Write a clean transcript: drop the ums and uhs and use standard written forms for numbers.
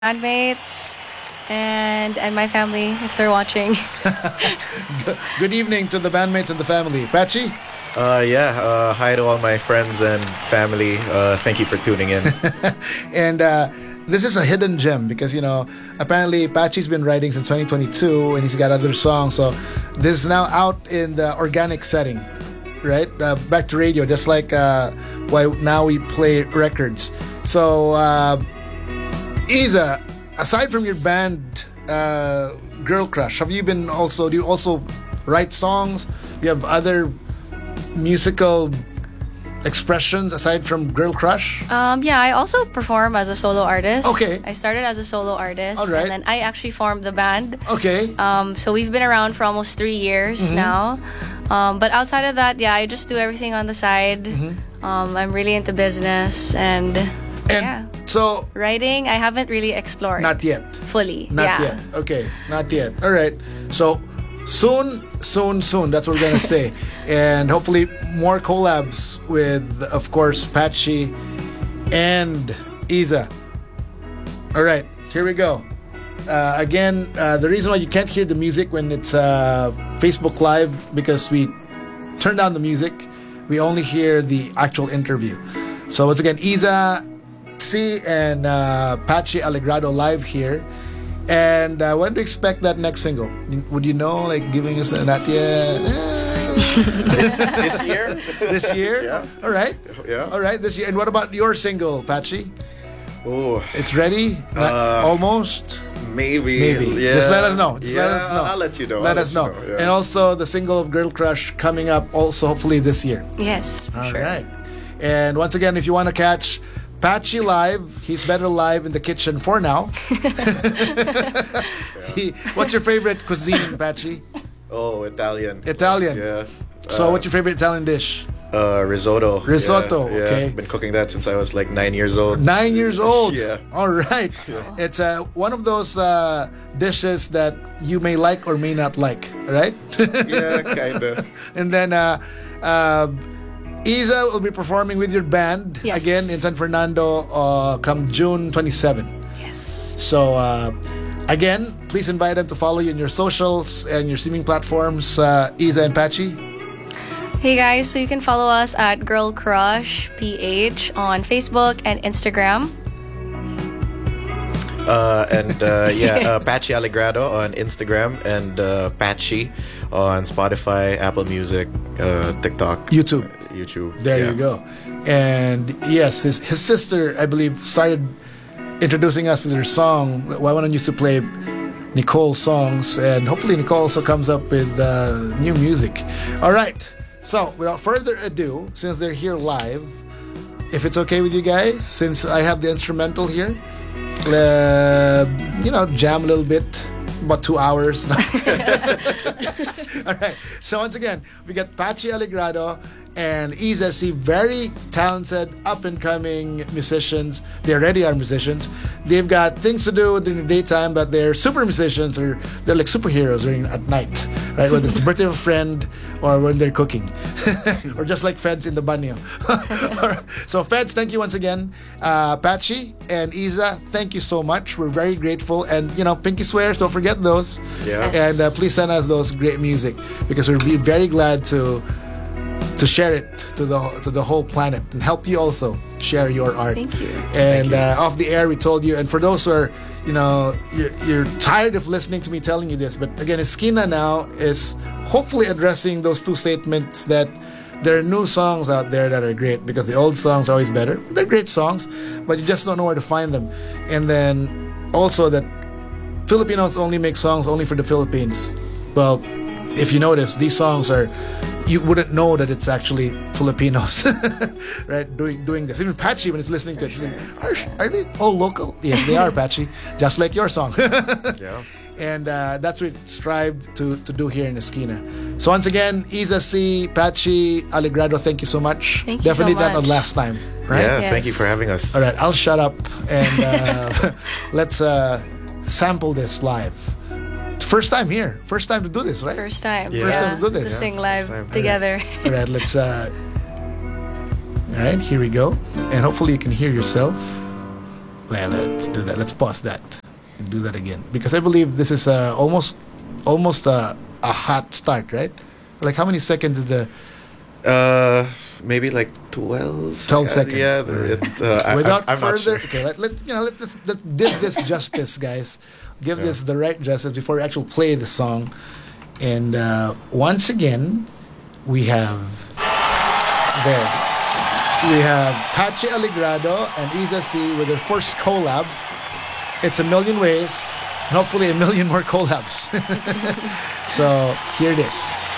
bandmates, and my family if they're watching. Good evening to the bandmates and the family. Patchy? Hi to all my friends and family. Thank you for tuning in. And this is a hidden gem because, apparently Patchy's been writing since 2022 and he's got other songs. So this is now out in the organic setting, right? Back to radio, just like why now we play records. So, Isa, aside from your band, Girl Crush, do you also write songs? Do you have other musical expressions aside from Girl Crush? I also perform as a solo artist. Okay. I started as a solo artist. All right. And then I actually formed the band. Okay. So we've been around for almost 3 years now. But outside of that, I just do everything on the side. I'm really into business and so writing, I haven't really explored. Not yet. Fully. Not yet. Okay, not yet. All right. So soon. That's what we're gonna say, and hopefully more collabs with, of course, Patchy and Isa. All right, here we go. Again, the reason why you can't hear the music when it's Facebook Live because we turn down the music. We only hear the actual interview. So once again, Isa C and Patchy Alegrado live here. And when do you expect that next single? Would you know, giving us a not yet? This year? This year? Yeah. All right. Yeah. All right, this year. And what about your single, Patchy? Oh, It's ready? Almost? maybe. Yeah. Just let us know. Let us know. I'll let you know. Let I'll us let know. you yeah. And also the single of Girl Crush coming up also hopefully this year. Yes, for All sure. right. And once again, if you want to catch Patchy live, he's better live in the kitchen for now. What's your favorite cuisine, Patchy? Oh, Italian. Italian. Yeah. So what's your favorite Italian dish? Risotto. Risotto, Yeah, okay. I've been cooking that since I was 9 years old. 9 years old. Yeah. All right. It's one of those dishes that you may like or may not like, right? Yeah, kinda. And then Isa will be performing with your band Yes. again in San Fernando come June 27. Yes. So again, please invite them to follow you on your socials and your streaming platforms, Isa and Patchy. Hey guys, so you can follow us at Girl Crush PH on Facebook and Instagram. Patchy Alegrado on Instagram and Patchy on Spotify, Apple Music, TikTok, YouTube. There Yeah. you go. And yes, his sister, I believe, started introducing us to their song. Wawanan used to play Nicole's songs, and hopefully Nicole also comes up with new music. All right. So without further ado, since they're here live, if it's okay with you guys, since I have the instrumental here, jam a little bit. About 2 hours. All right. So once again, we got Patchy Alegrado and Isa C, very talented, up-and-coming musicians. They already are musicians. They've got things to do during the daytime, but they're super musicians, or they're like superheroes at night, right? Whether it's the birthday of a friend or when they're cooking, or just like Feds in the banyo. So Feds, thank you once again. Patchy and Isa, thank you so much. We're very grateful. And, Pinky Swears, don't forget those. Yeah. And please send us those great music because we'll be very glad to share it to the whole planet and help you also share your art. Thank you. And off the air, we told you. And for those who are, you're tired of listening to me telling you this, but again, Esquina now is hopefully addressing those two statements that there are new songs out there that are great because the old songs are always better. They're great songs, but you just don't know where to find them. And then also that Filipinos only make songs only for the Philippines. Well, if you notice, these songs you wouldn't know that it's actually Filipinos, right? Doing this. Even Patchy, when he's listening to it, he's like, are they all local? Yes, they are, Patchy. Just like your song. Yeah. And that's what we strive to do here in Esquina. So once again, Isa C, Patchy, Alegrado, thank you so much. Thank you Definitely so not much. the last time, right? Yeah, Yes. thank you for having us. All right, I'll shut up and let's sample this live. First time here. First time to do this, right? First time. Yeah. First time to do this. To sing live First time. together. All right, let's. All right, here we go, and hopefully you can hear yourself. Yeah, let's do that. Let's pause that and do that again, because I believe this is almost a hot start, right? Like, how many seconds is the Maybe like 12. 12 seconds? Yeah. Without I'm not further, sure. okay, let's give this justice, guys. Give this the right justice before we actually play the song. And once again, we have Patchy Aligrado and Isa C with their first collab. It's A Million Ways, and hopefully a million more collabs. So here it is.